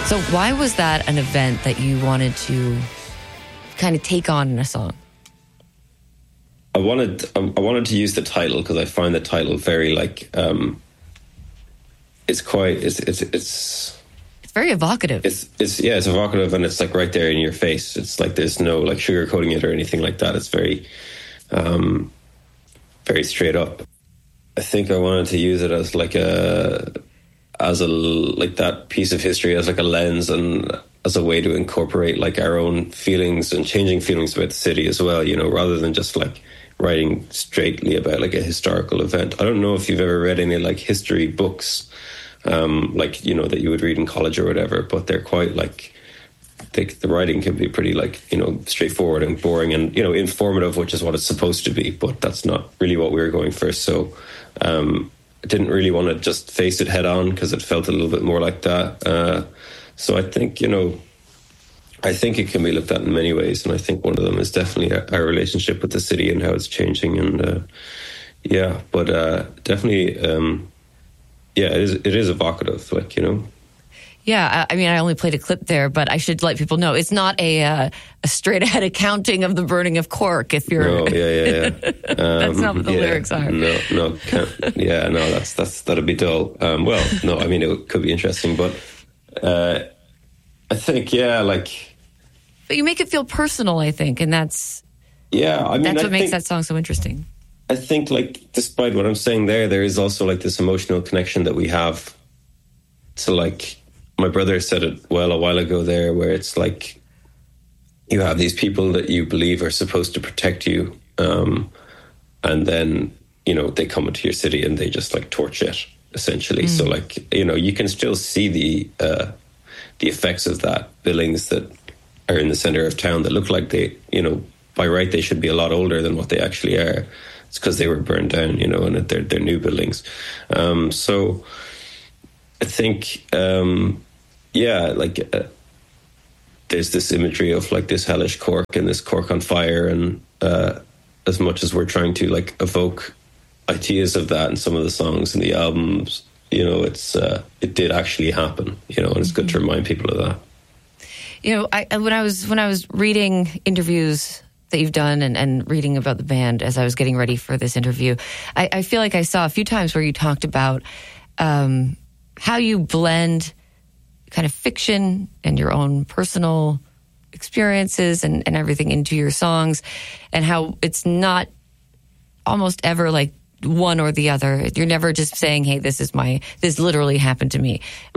So why was that an event that you wanted to kind of take on in a song? I wanted to use the title because I find the title very it's very evocative. It's evocative, and it's like right there in your face. It's like there's no like sugarcoating it or anything like that. It's very very straight up. I think I wanted to use it as that piece of history as like a lens and as a way to incorporate like our own feelings and changing feelings about the city as well, you know, rather than just like writing straightly about like a historical event. I don't know if you've ever read any like history books, like, you know, that you would read in college or whatever, but they're quite like, the writing can be pretty like, you know, straightforward and boring and, you know, informative, which is what it's supposed to be, but that's not really what we were going for. So I didn't really want to just face it head on because it felt a little bit more like that. So I think, you know, I think it can be looked at in many ways, and I think one of them is definitely our relationship with the city and how it's changing. And definitely, it is evocative, like, you know. Yeah, I mean, I only played a clip there, but I should let people know it's not a straight ahead accounting of the burning of Cork. If you're, that's not what the lyrics are. That'd be dull. I mean, it could be interesting, but I think, but you make it feel personal, I think, and that's what makes that song so interesting. I think, like, despite what I'm saying there is also like this emotional connection that we have to, like, my brother said it well a while ago there, where it's like you have these people that you believe are supposed to protect you, and then, you know, they come into your city and they just like torch it, essentially. So, like, you know, you can still see the effects of that. Buildings that are in the center of town that look like they, you know, by right they should be a lot older than what they actually are. It's because they were burned down, you know, and they're new buildings. So I think, there's this imagery of like this hellish Cork and this Cork on fire, and as much as we're trying to like evoke ideas of that in some of the songs and the albums, you know, it did actually happen, you know, and it's good to remind people of that. You know, when I was reading interviews that you've done and reading about the band as I was getting ready for this interview, I feel like I saw a few times where you talked about how you blend kind of fiction and your own personal experiences and everything into your songs, and how it's not almost ever like one or the other. You're never just saying, hey, this literally happened to me.